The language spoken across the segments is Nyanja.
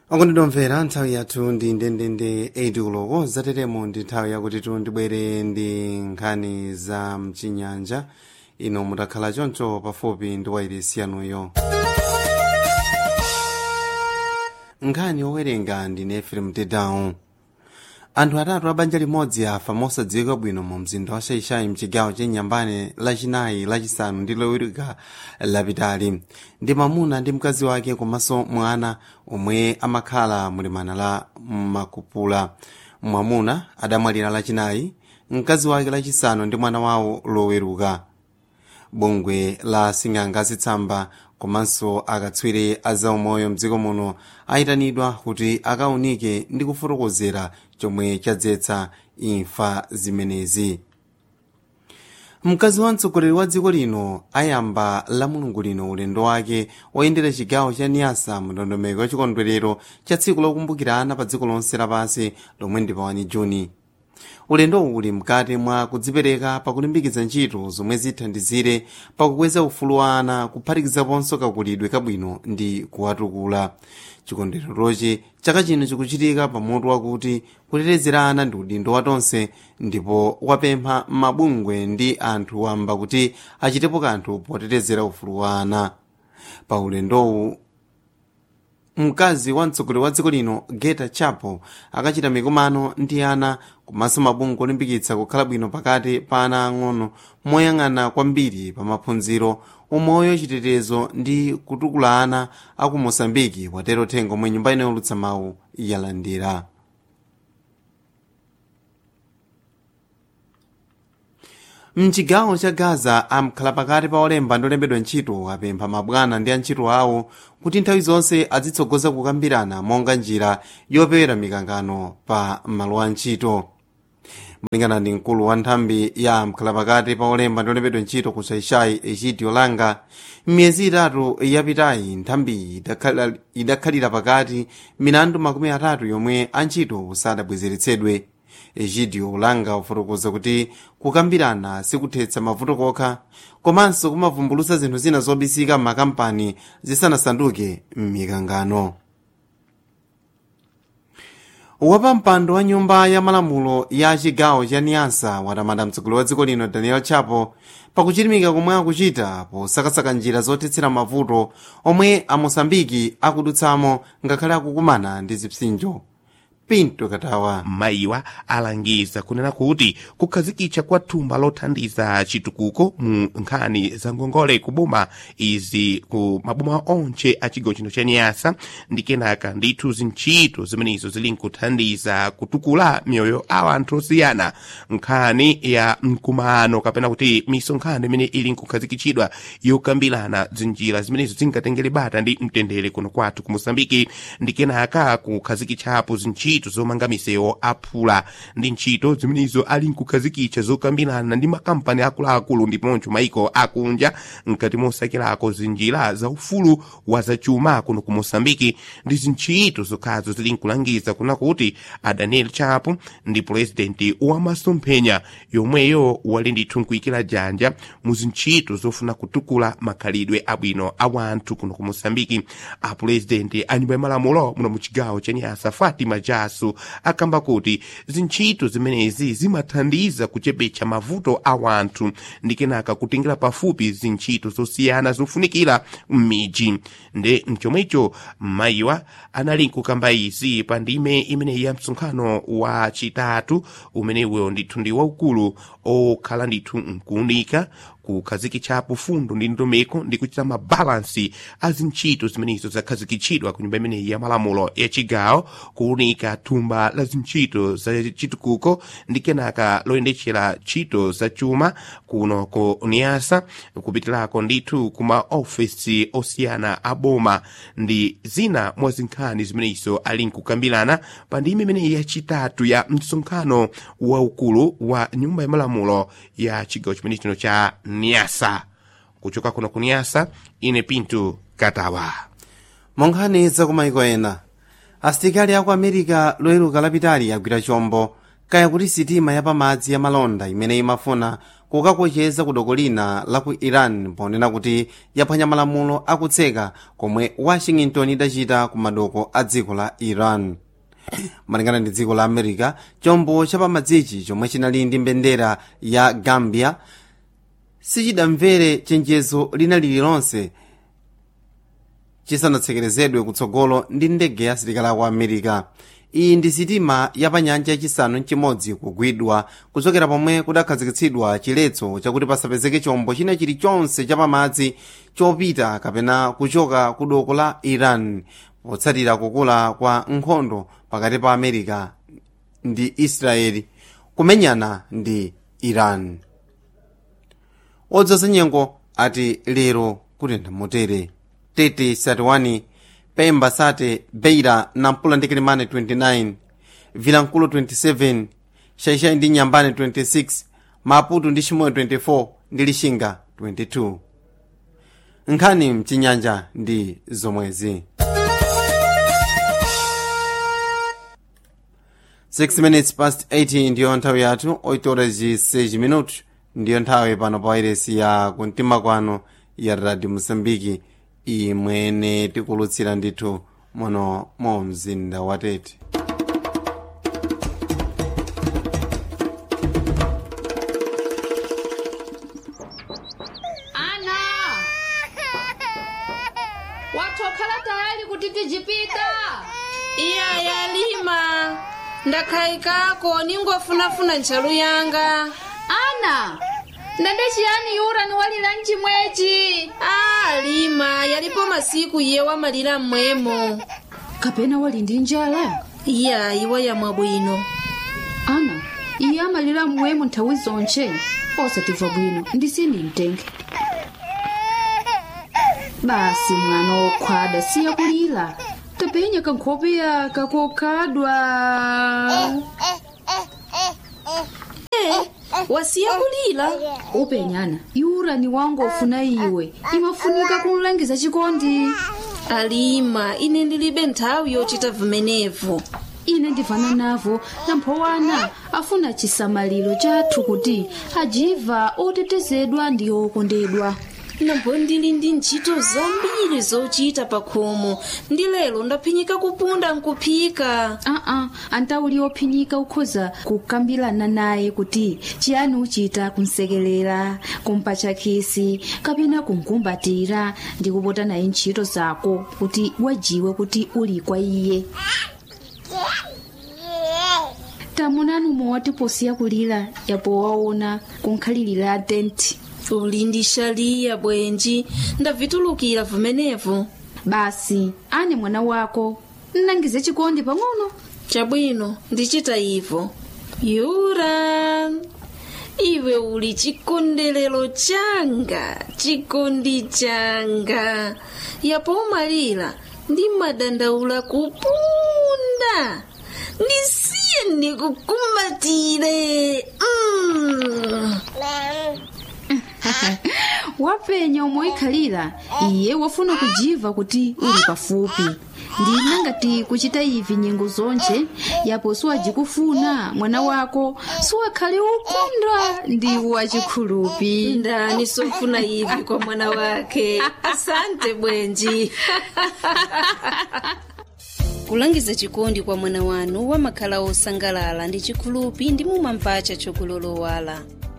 Okundidomvera nthawi yathu ndi ndendende 8 koloko zateremo ndi nthawi yakuti tibwere ndi nkhani za mchinyanja ino mutakhala choncho pafupi ndi wairesi yanuyo. Nkhani owerenga ndi Efrem Tedown. Anthu atatu a banja limodzi afa mosadziwika bwino mu mzinda wa Shaishai mchigawo cha Nyambane lachinayi lachisanu ndi loweruka lapitali ndi mwamuna ndi mkazi wake komanso mwana omwe amakhala mulimana la Makupula. Mwamuna adamwalira lachinayi, mkazi wake lachisanu ndi mwana wawo loweruka. Bungwe la Sing'anga Zitsamba komanso akatswiri a zaumoyo mdziko muno ayitanidwa kuti akaunike ndi kufotokozera chomwe chadzetsa imfa zimenezi. Mkazi wa mtsogoleri wa dziko lino ayamba la mulungu lino ulendo wake oyendera chigawo cha Niasa mu ndondomeko ya chikondwerero cha tsiku lokumbukirana pa dziko lonse lapansi lomwe ndi pa 1 Juni. Ulendowu uli mkati mwa kudzipereka pakulimbikitsa ntchito zomwe zithandizire pakukweza ufulu wa ana kuphatikizaponso kakulidwe kabwino ndi kuwatukula. Chikondwererochi chaka chino chikuchitika pamutu wakuti kutetezera ana ndi udindo watonse, ndipo wapempha mabungwe ndi anthu wamba kuti achitepo kanthu potetezera ufulu wa ana. Pa ulendowu mkazi wa mtsogoleri wa dziko lino Geta Chapo akachita mikumano ndi ana komanso mabungwe olimbikitsa kukhala bwino pakati pa ana ang'ono moyang'ana kwambiri pa maphunziro, umoyo, chitetezo ndi kutukula ana aku Mosambiki, watero thengo omwe nyumba ino yolutsa mawu yalandira. Mchigawo cha Gaza amkhala pakati pa olemba ndi olembedwa ntchito apempha mabwana ndi antchito awo kuti nthawi zonse azitsogoza kukambirana monga njira yopewera mikangano pa malo a ntchito. Malingana ndi mkulu wa nthambi ya amkhala pakati pa olemba ndi olembedwa ntchito ku Shaishai Egidio Langa, miyezi itatu yapitayi nthambi idakhalira pakati milandu 30 yomwe antchito sadabwezeretsedwe. Egidio Langa ufotokoza kuti kukambirana sikuthetsa mavuto kokha, komanso kumavumbulutsa zinthu zina zobisika m'makampani zisanasanduke m'mikangano. Wapampando wa nyumba ya malamulo ya chigawo cha Niasa watamanda mtsogoleri wa dziko lino Daniel Chapo pakuchilimika komwe akuchita posakasaka njira zothetsera mavuto omwe a Mosambiki akudutsamo ngakhale akukumana ndi zipsinjo. Pinto Katawa. Mayiwa alangiza kunena kuti kukhazikitsa kwa thumba lothandiza chitukuko mu nkhani za ngongole kuboma izi ku maboma onse a chigawo chino cha Niasa ndi kenaka ndithu zintchito zimenezo zili nkuthandiza kutukula mioyo a anthu osiyana. Nkhani ya mkumano kapena kuti misonkhano imene ili nkukhazikitsidwa yokambirana zinjira zimenezo zingatengere bata ndi mtendere kuno kwathu ku Mosambiki, ndi kenaka kukhazikitsapo zintchito zomanga misewu aphula ndi ntchito zimenezo ali nkukhazikitsa zokambirana ndi makampani akuluakulu ndiponso maiko akunja mkati mosakirako zinjira za ufulu wa zachuma kuno ku Mosambiki. Ndi zintchito zokhazo zili nkulangiza kuna kuti a Daniel Chapo ndi presidenti wa masomphenya yomweyo wali ndithu nkuyikira janja mu zintchito zofuna kutukula makhalidwe abwino a wanthu kuno ku Mosambiki. A presidenti a nyumba ya malamulo muno mu chigawo cha Niasa Fatima Jasu akamba kuti zintchito zimenezi zimathandiza kuchepetsa mavuto a wanthu ndi kenaka kutengira pafupi zintchito zosiyana zofunikira m'midzi. Nde mchomwecho mayiwa anali nkukamba izi pa ndime imene ya msonkhano wa chitatu umenewo ndithu ndi waukulu okhala ndithu nkuunika kukhazikitsapo fundo ndi ndondomeko ndi kuchita mabalansi a zintchito zimenezo zakhazikitsidwa ku nyumba imeneyi ya malamulo ya chigawo, kuunika thumba la zintchito za chitukuko ndi kenaka loyendetsera ntchito za chuma kuno ku Niasa, kupitirako ndithu kuma ofisi osiyana a boma ndi zina mwa zinkhani zimenezo ali nkukambirana pa ndime imeneyi ya chitatu ya msonkhano waukulu wa nyumba ya malamulo ya chigawo chimene chino cha Niasa. Kuchoka kuno ku Niasa, ine Pinto Katawa. Monkhani za kumaiko ena, asilikali aku America loweruka lapitali agwira chombo kaya kuti sitima yapamadzi ya malonda imene imafuna kukakocheza ku doko lina la ku Iran ponena kuti yaphwanya malamulo akutseka komwe Washington idachita ku madoko a dziko la Iran. Malingana ndi dziko la America, chombo chapamadzichi chomwe chinali ndi mbendera ya Gambia sichidamvere chenjezo lina lililonse chisanatsekerezedwe kutsogolo ndi ndege ya asilikali aku America. Iyi ndi sitima yapanyanja yachisanu nchimodzi kugwidwa kuchokera pomwe kudakhazikitsidwa chiletso chakuti pasapezeke chombo china chilichonse chapamadzi chopita kapena kuchoka ku doko la Iran potsatira kukula kwa nkhondo pakati pa America ndi Israeli kumenyana ndi Iran. Odzosa nyengo ati lero kutentha motere: Tete 31, Pemba Sate, Beira, Nampula ndi Kilimane 29, Vilankulo 27, Xaixai ndi Nyambane 26, Maputo ndi Chimoyo 24 ndi Lixinga 22. Nkhani mchinyanja ndi zomwezi. 6 minutes past 8 ndiyo nthawi yathu, 8 horas e 6 minutos ndiyo nthawi pano pa wairesi ya kumtima kwano ya Radio Mozambique imwene tikulutsira ndithu muno mu mzinda wa Tete. Ana, watokhala tayari kuti tijipita? Iya yalima ndakhaikako ningofunafuna ntchalu yanga. Ana, ndende chiyani yura ni walira mchimwechi? Lima yalipo masiku iye wamalira mmwemo. Kapena wali ndi njala? Iya iwa yamwa bwino. Ana, iye amalira mmwemo nthawi zonche osatimva bwino ndisini mtenge. Basi mwana wokhwada siya kulira, tapenya kankhope yaka kokhadwa. Wasiya kulira? Upenyana, yura ni wangu ofuna iwe, imafunika kumulangiza chikondi. Alima, ine ndilibe nthawi yochita vimenevu. Ine ndivana navo namphowana afuna chisamaliro chathu kuti ajiva otetezedwa ndi okondedwa. Nambo ndili ndi ntchito zambiri zochita pakhomo ndi lero ndaphinyika kupunda nkuphika. Antauli ophinyika ukhoza kukambirana naye kuti chiyani uchita kumsekelera, kumpatcha khisi kapena kumkumbatira ndi kupota naye ntchito zako kuti wajiwe kuti uli kwa iye. Tamunanu mowati posiya kulira yapo waona kunkhalirira tenti. Uli ndi shaliya bwenji ndavitulukira vimenevu. Basi ane mwana wako nnangize chikondi pang'ono. Chabwino ndichita ivo. Yura, iwe uli chikondelero changa, chikondi changa. Yapo umalira ndi madandaula kupunda. Ndisiye ndikukumbatire. Wapenya umoikhalira iye wafuna kujiva kuti uli pafupi. Ndina ngati kuchita ivi nyengo zonche yapo siwajikufuna mwana wako siwakhale ukunda ndi wachikhulupi. Ndani sofuna ivi kwa mwana wake. Asante bwenji. Kulangiza chikondi kwa mwana wanu wamakhala osangalala ndi chikhulupi ndi mumampacha chokulolowala.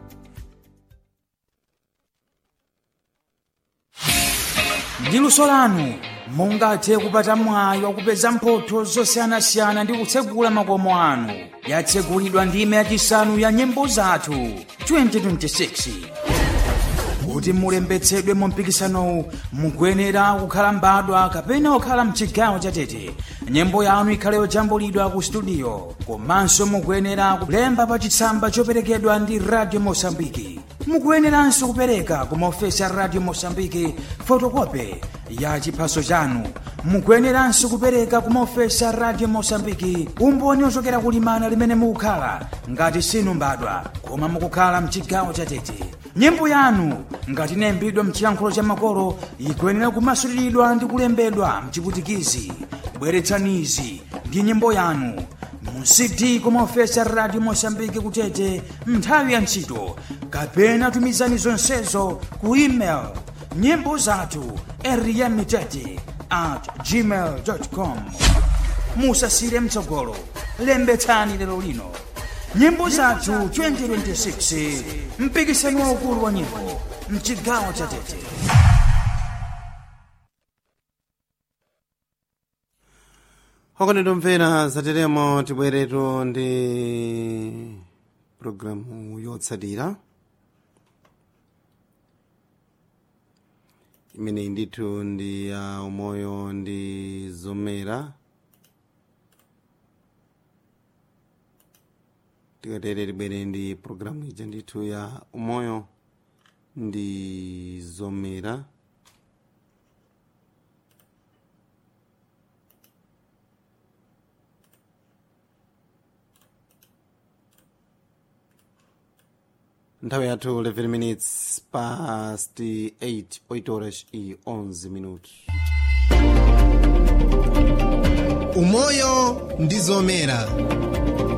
Ndi luso lanu mungathe kupata mwayi wakupeza mphotho zosiyanasiyana ndi kutsegula makomo anu. Yatsegulidwa ndime yachisanu ya nyimbo zathu 2026. Kuti mulembetsedwe mu mpikisanowu mukuyenera kukhala mbadwa kapena kukhala mchigawo cha Tete. Nyimbo yanu ikhale yojambulidwa ku studio. Komanso mukuyenera kulemba pa chitsamba choperekedwa ndi Radio Mozambique. Mukuyeneranso kupereka ku maofesi a Radio Mozambique fotokopi ya chiphaso chanu. Mukuyeneranso kupereka ku maofesi a Radio Mozambique umboni ochokera kulimana limene mukukhala ngati sinu mbadwa koma mukukhala mchigawo cha Tete. Nyimbo yanu ngati inayimbidwa mchiyankhulo cha makolo ikuyenera kumasuliridwa ndi kulembedwa mchiputikizi. Bweretsanizi ndi nyimbo yanu cd kumaofesi a radio mosambiki kutete nthawi ya ntchito kapena tumizani zonsezo ku email nyimbo zathu eriyamitete@gmail.com. musasire mtsogolo, lembetsani lero lino. Nyimbo zathu 2026 mpikisano waukulu wa nyimbo mchigawo cha Tete. Okondomvera zateremo tibweretu ndi programu yotsatira imene ndithu ndi ya umoyo ndi zomera. Tikatere tibwere ndi programu ija ndithu ya umoyo ndi zomera. Nthawi yathu 11 minutes past 8, 8 horas e 11 minutos. Umoyo ndi zomera.